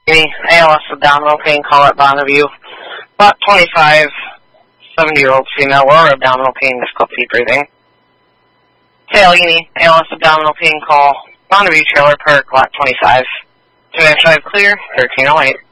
ALS abdominal pain call at Bonneview. Lot 25, 70-year-old female, lower abdominal pain, difficulty breathing. Hey, Allegheny, ALS abdominal pain call, Bonneview Trailer Park, lot 25. 295 clear, 1308.